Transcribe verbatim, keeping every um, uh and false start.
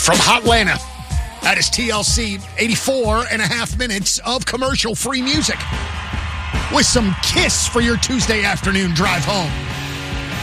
From Hotlanta, that is T L C, eighty-four and a half minutes of commercial-free music with some Kiss for your Tuesday afternoon drive home.